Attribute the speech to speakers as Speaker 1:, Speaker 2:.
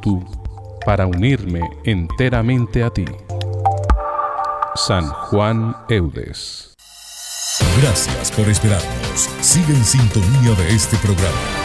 Speaker 1: espíritu para unirme enteramente a ti. San Juan Eudes.
Speaker 2: Gracias por esperarnos. Sigue en sintonía de este programa.